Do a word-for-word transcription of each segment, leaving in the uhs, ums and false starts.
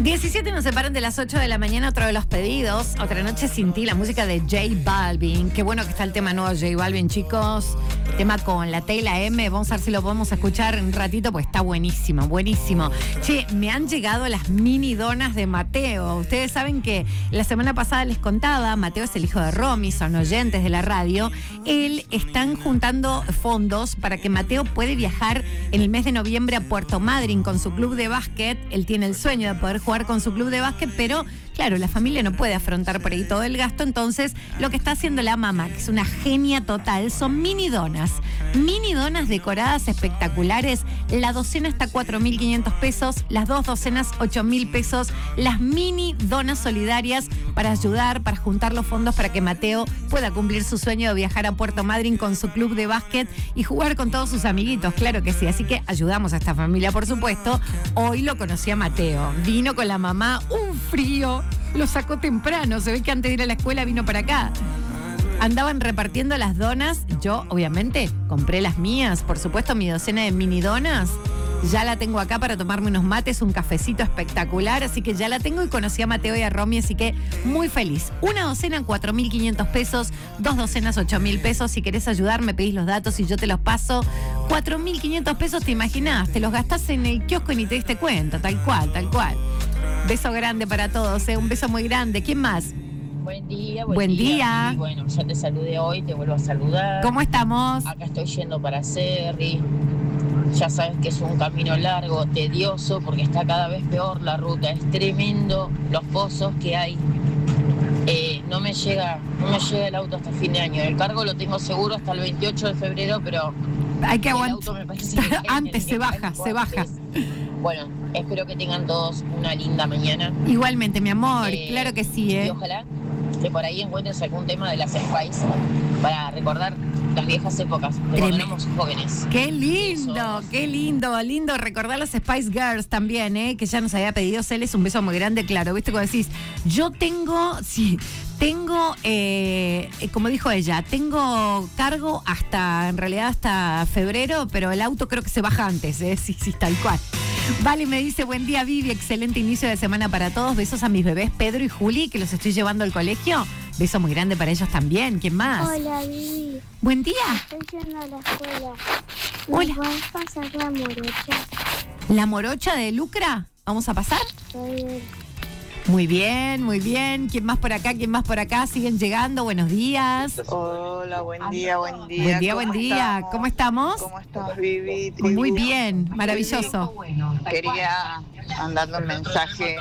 diecisiete nos separan de las ocho de la mañana, otro de los pedidos. Otra noche sin ti, la música de J Balvin. Qué bueno que está el tema nuevo de J Balvin, chicos. Tema con la T y la M. Vamos a ver si lo podemos escuchar un ratito, pues está buenísimo, buenísimo. Che, me han llegado las mini donas de Mateo. Ustedes saben que la semana pasada les contaba, Mateo es el hijo de Romy, son oyentes de la radio. Él están juntando fondos para que Mateo pueda viajar en el mes de noviembre a Puerto Madryn con su club de básquet. Él tiene el sueño de poder jugar con su club de básquet, pero claro, la familia no puede afrontar por ahí todo el gasto. Entonces, lo que está haciendo la mamá, que es una genia total, son mini donas. Mini donas decoradas espectaculares. La docena está a cuatro mil quinientos pesos, las dos docenas ocho mil pesos. Las mini donas solidarias para ayudar, para juntar los fondos para que Mateo pueda cumplir su sueño de viajar a Puerto Madryn con su club de básquet y jugar con todos sus amiguitos. Claro que sí, así que ayudamos a esta familia, por supuesto. Hoy lo conocí a Mateo. Vino con la mamá, un frío. Lo sacó temprano, se ve que antes de ir a la escuela vino para acá. Andaban repartiendo las donas. Yo, obviamente, compré las mías. Por supuesto, mi docena de mini donas. Ya la tengo acá para tomarme unos mates, un cafecito espectacular. Así que ya la tengo y conocí a Mateo y a Romy, así que muy feliz. Una docena, cuatro mil quinientos pesos. Dos docenas, ocho mil pesos. Si querés ayudar, me pedís los datos y yo te los paso. cuatro mil quinientos pesos, ¿te imaginás? Te los gastás en el kiosco y ni te diste cuenta. Tal cual, tal cual. Beso grande para todos, ¿eh? Un beso muy grande. ¿Quién más? Buen día, buen, Buen día. día. Y bueno, ya te saludé hoy, te vuelvo a saludar. ¿Cómo estamos? Acá estoy yendo para Cerri. Ya sabes que es un camino largo, tedioso, porque está cada vez peor la ruta. Es tremendo los pozos que hay. Eh, no me llega, no me llega el auto hasta fin de año. El cargo lo tengo seguro hasta el veintiocho de febrero, pero hay que aguantar. Antes se baja, se baja. Bueno, espero que tengan todos una linda mañana. Igualmente, mi amor, eh, claro que sí, ¿eh? Y ojalá que por ahí encuentres algún tema de las Spice para recordar las viejas épocas de cuando éramos jóvenes. Qué lindo, qué lindo, lindo recordar las Spice Girls también, ¿eh? Que ya nos había pedido Celes, un beso muy grande, claro. ¿Viste cuando decís? Yo tengo, sí, tengo, eh, como dijo ella, tengo cargo hasta, en realidad hasta febrero, pero el auto creo que se baja antes, ¿eh? Sí, sí, tal cual. Vale, me dice, buen día, Vivi, excelente inicio de semana para todos. Besos a mis bebés Pedro y Juli, que los estoy llevando al colegio. Beso muy grande para ellos también. ¿Quién más? Hola, Vivi. Buen día. Estoy yendo a la escuela. Hola. ¿Me puedes pasar la morocha? ¿La morocha de Lucra? ¿Vamos a pasar? Soy... Muy bien, muy bien. ¿Quién más por acá? ¿Quién más por acá? Siguen llegando. Buenos días. Hola, buen día, buen día. Buen día, buen día. Estamos? ¿Cómo estamos? ¿Cómo estás, Vivi? Tribu? Muy bien, maravilloso. Quería mandarle un mensaje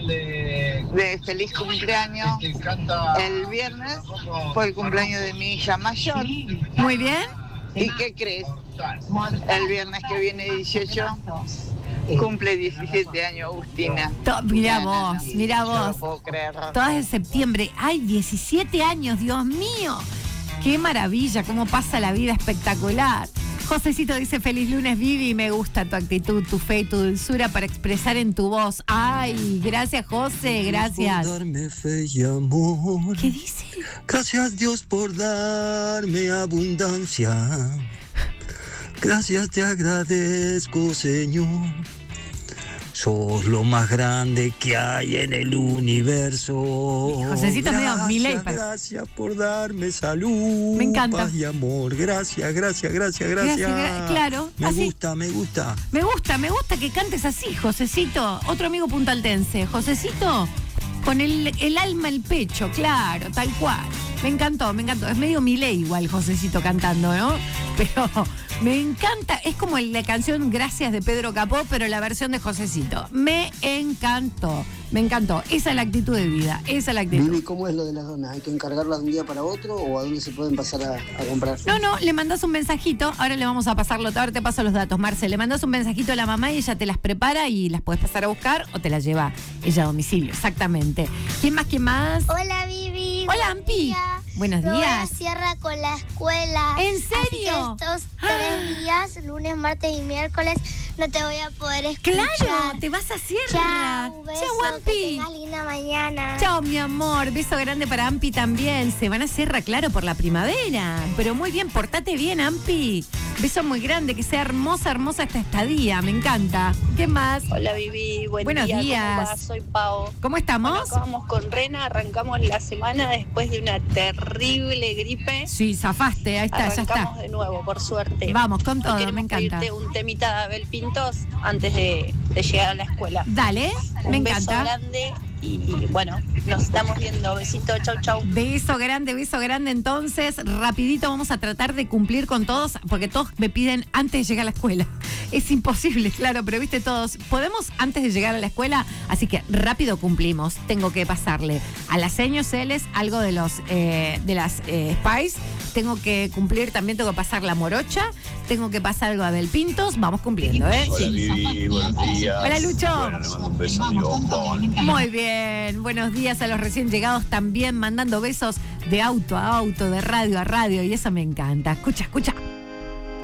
de feliz cumpleaños. El viernes fue el cumpleaños de mi hija mayor. Muy bien. ¿Y qué crees? El viernes que viene dieciocho cumple diecisiete años Agustina. To- mira vos, mira vos. No lo puedo creer. Todas de septiembre. ¡Ay, diecisiete años! ¡Dios mío! ¡Qué maravilla! ¿Cómo pasa la vida? Espectacular. Josecito dice, feliz lunes, Vivi. Me gusta tu actitud, tu fe y tu dulzura para expresar en tu voz. ¡Ay! Gracias, José. Gracias. Por darme fe y amor. ¿Qué dice? Gracias, Dios, por darme abundancia. Gracias, te agradezco, Señor. Sos lo más grande que hay en el universo. Josecito medio Gracias, Milei, pero- gracias por darme salud. Me encanta. Paz y amor. Gracias, gracias, gracias, gracias. Gracias, gra- claro, Me así. gusta, me gusta. Me gusta, me gusta que cantes así, Josecito. Otro amigo puntaltense. Josecito, con el, el alma, el pecho, claro, tal cual. Me encantó, me encantó. Es medio Milei igual, Josecito cantando, ¿no? Pero me encanta. Es como la canción Gracias de Pedro Capó, pero la versión de Josecito. Me encantó, me encantó. Esa es la actitud de vida, esa es la actitud. Vivi, ¿cómo es lo de las donas? ¿Hay que encargarlas de un día para otro o a dónde se pueden pasar a, a comprar? No, no, le mandás un mensajito, ahora le vamos a pasarlo, ahora te paso los datos, Marce, le mandás un mensajito a la mamá y ella te las prepara y las podés pasar a buscar o te las lleva ella a domicilio, exactamente. ¿Quién más, quién más? Hola, Vivi. Hola, Buen Ampi. día. Buenos Me voy a días. Sierra con la escuela. ¿En Así que serio? estos tres días, lunes, martes y miércoles, no te voy a poder escuchar. Claro, te vas a Sierra. Chao, beso, Chao, Ampi. que tengas linda mañana. Chao, mi amor. Beso grande para Ampi también. Se van a Sierra, claro, por la primavera. Pero muy bien, portate bien, Ampi. Beso muy grande, que sea hermosa, hermosa esta estadía. Me encanta. ¿Qué más? Hola, Vivi. Buen Buenos día. días. ¿Cómo va? Soy Pau. ¿Cómo estamos? Bueno, acá vamos con Rena. Arrancamos la semana después de una terrible gripe. Sí, zafaste. Ahí está, ya Arrancamos está. de nuevo, por suerte. Vamos con Hoy todo, queremos me encanta. pedirte un temita de Abel Pintos antes de, de llegar a la escuela. Dale, Un me beso encanta. grande y, y bueno, nos estamos viendo. Besito, chau, chau. Beso grande, beso grande. Entonces, rapidito vamos a tratar de cumplir con todos, porque todos me piden antes de llegar a la escuela. Es imposible, claro, pero viste todos. Podemos antes de llegar a la escuela, así que rápido cumplimos. Tengo que pasarle a las seños Celes algo de los eh, de las eh, Spice. Tengo que cumplir, también tengo que pasar la morocha. Tengo que pasar algo a Abel Pintos. Vamos cumpliendo, ¿eh? Hola, Vivi, buenos días. Hola, Lucho. Bueno, le mando un beso a mi bombón. Muy bien, buenos días a los recién llegados también, mandando besos de auto a auto, de radio a radio, y eso me encanta. Escucha, escucha.